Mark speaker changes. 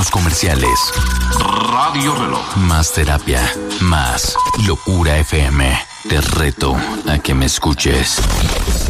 Speaker 1: Menos comerciales.
Speaker 2: Radio Reloj.
Speaker 1: Más terapia. Más Locura FM. Te reto a que me escuches.